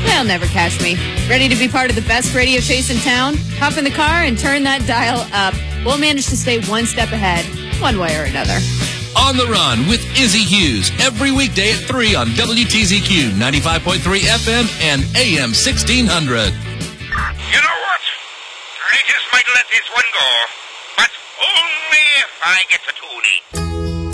They'll never catch me. Ready to be part of the best radio chase in town? Hop in the car and turn that dial up. We'll manage to stay one step ahead, one way or another. On the Run with Izzy Hughes, every weekday at 3 on WTZQ 95.3 FM and AM 1600. You know what? I just might let this one go, but only if I get to Toonie.